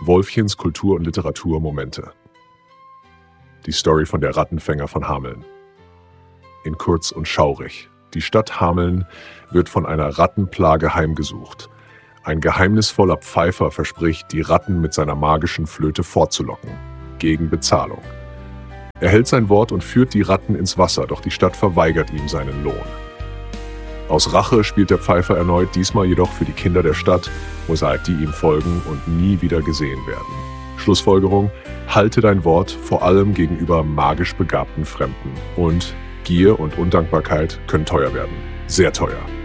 Wolfchens Kultur- und Literaturmomente. Die Story von der Rattenfänger von Hameln. In kurz und schaurig. Die Stadt Hameln wird von einer Rattenplage heimgesucht. Ein geheimnisvoller Pfeifer verspricht, die Ratten mit seiner magischen Flöte fortzulocken. Gegen Bezahlung. Er hält sein Wort und führt die Ratten ins Wasser, doch die Stadt verweigert ihm seinen Lohn. Aus Rache spielt der Pfeifer erneut, diesmal jedoch für die Kinder der Stadt, die ihm folgen und nie wieder gesehen werden. Schlussfolgerung: Halte dein Wort, vor allem gegenüber magisch begabten Fremden. Und Gier und Undankbarkeit können teuer werden. Sehr teuer.